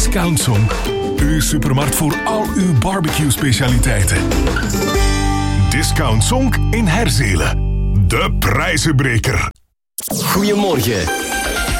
Discount Zonk, uw supermarkt voor al uw barbecue-specialiteiten. Discount Zonk in Herzelen. De prijzenbreker. Goedemorgen.